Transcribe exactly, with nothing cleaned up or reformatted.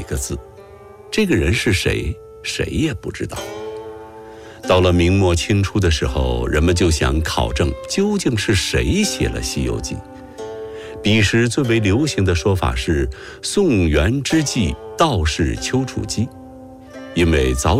个字，这个人是谁，谁也不知道。到了明末清初的时候，人们就想考证究竟是谁写了《西游记》。彼时最为流行的说法是宋元之际道士丘处机，因为早